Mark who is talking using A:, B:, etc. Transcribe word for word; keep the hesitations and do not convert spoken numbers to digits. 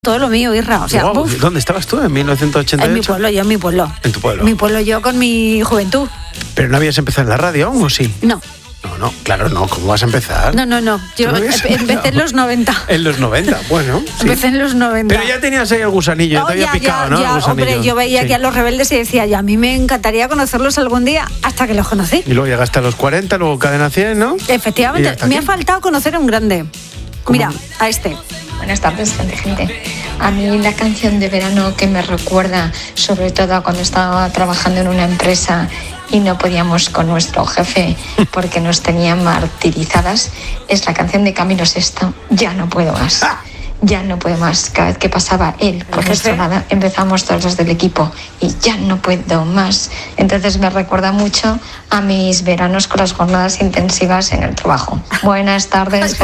A: todo lo mío, Irra. O sea,
B: wow,
A: uf,
B: ¿dónde estabas tú en mil novecientos ochenta y ocho?
A: en mi pueblo, yo en mi pueblo.
B: En tu pueblo.
A: Mi pueblo, yo con mi juventud.
B: ¿Pero no habías empezado en la radio aún o sí?
A: No.
B: No, no, claro, no. ¿Cómo vas a empezar?
A: No, no, no. Yo
B: ¿No habías
A: empecé
B: empezado?
A: en los noventa.
B: En los noventa, bueno. Sí.
A: Empecé en los noventa.
B: Pero ya tenías ahí el gusanillo,
A: No,
B: te había
A: ya,
B: picado,
A: ya,
B: ¿no?
A: ya,
B: El gusanillo.
A: hombre, yo veía
B: Sí.
A: que a los rebeldes y decía, ya, a mí me encantaría conocerlos algún día, hasta que los conocí.
B: Y luego llegaste a los cuarenta, luego Cadena cien, ¿no? Y
A: Efectivamente,
B: hasta
A: me
B: aquí.
A: ha faltado conocer a un grande.
B: ¿Cómo?
A: Mira, a este.
C: Buenas tardes, gente, gente. A mí la canción de verano que me recuerda, sobre todo a cuando estaba trabajando en una empresa y no podíamos con nuestro jefe porque nos tenían martirizadas, es la canción de Camilo Sesto, Ya no puedo más. Ya no puedo más. Cada vez que pasaba él por nuestro lado, empezamos todos los del equipo y ya no puedo más. Entonces me recuerda mucho a mis veranos con las jornadas intensivas en el trabajo. Buenas tardes.